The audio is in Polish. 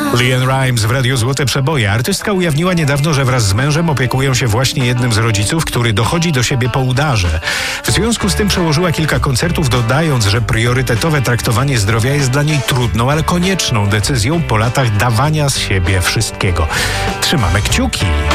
LeAnn Rimes w Radiu Złote Przeboje. Artystka ujawniła niedawno, że wraz z mężem opiekują się właśnie jednym z rodziców, który dochodzi do siebie po udarze. W związku z tym przełożyła kilka koncertów, dodając, że priorytetowe traktowanie zdrowia jest dla niej trudną, ale konieczną decyzją po latach dawania z siebie wszystkiego. Trzymamy kciuki.